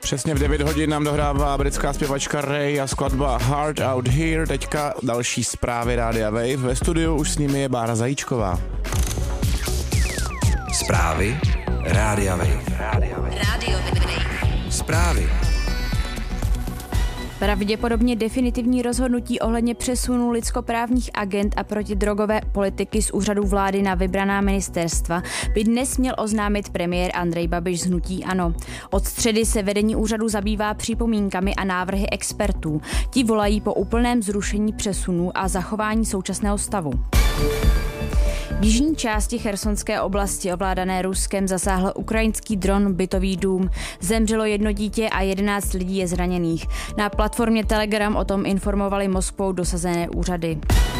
Přesně v 9 hodin nám dohrává britská zpěvačka Ray a skladba Heart Out Here. Teďka další zprávy Rádia Wave. Ve studiu už s nimi je Bára Zajíčková. Zprávy Rádia Wave. Zprávy. Pravděpodobně definitivní rozhodnutí ohledně přesunu lidskoprávních agent a protidrogové politiky z úřadu vlády na vybraná ministerstva by dnes měl oznámit premiér Andrej Babiš z hnutí ANO. Od středy se vedení úřadu zabývá připomínkami a návrhy expertů. Ti volají po úplném zrušení přesunu a zachování současného stavu. V jižní části Chersonské oblasti ovládané Ruskem zasáhl ukrajinský dron bytový dům. Zemřelo 1 dítě a 11 lidí je zraněných. Na platformě Telegram o tom informovali Moskvou dosazené úřady.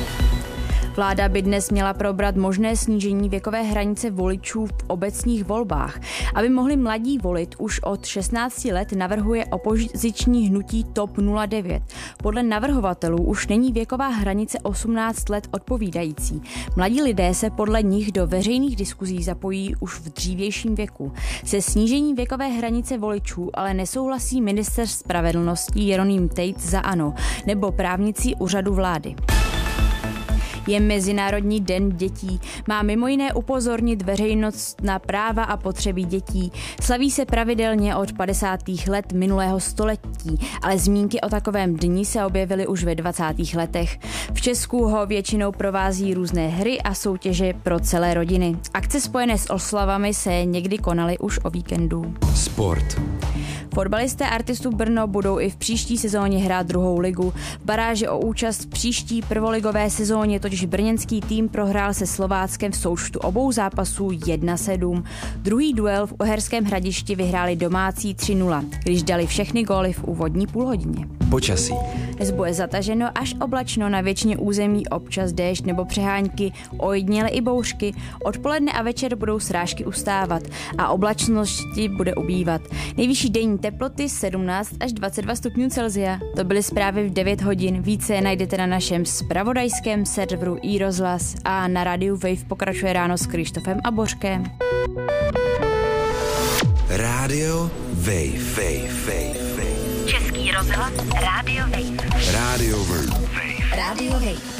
Vláda by dnes měla probrat možné snížení věkové hranice voličů v obecních volbách. Aby mohli mladí volit už od 16 let, navrhuje opoziční hnutí TOP 09. Podle navrhovatelů už není věková hranice 18 let odpovídající. Mladí lidé se podle nich do veřejných diskuzí zapojí už v dřívějším věku. Se snížením věkové hranice voličů ale nesouhlasí ministr spravedlnosti Jeroným Tejc za ANO nebo právníci úřadu vlády. Je Mezinárodní den dětí. Má mimo jiné upozornit veřejnost na práva a potřeby dětí. Slaví se pravidelně od 50. let minulého století, ale zmínky o takovém dni se objevily už ve 20. letech. V Česku ho většinou provází různé hry a soutěže pro celé rodiny. Akce spojené s oslavami se někdy konaly už o víkendu. Sport. Fotbalisté Artistů Brno budou i v příští sezóně hrát 2. ligu. V baráži o účast v příští prvoligové sezóně totiž brněnský tým prohrál se Slováckem v součtu obou zápasů 1-7. Druhý duel v Uherském Hradišti vyhráli domácí 3-0, když dali všechny góly v úvodní půlhodině. Počasí. Dnes bude zataženo až oblačno, na většině území občas déšť nebo přehánky, ojediněle i bouřky. Odpoledne a večer budou srážky ustávat a oblačnosti bude ubývat. Nejvyšší denní teploty 17 až 22 stupňů Celsia. To byly zprávy v 9 hodin. Více najdete na našem zpravodajském serveru iRozhlas a na rádiu Wave pokračuje ráno s Krištofem a Bořkem. Rádio Wave. Český rozhlas Rádio Wave. Rádio Wave. Rádio Wave.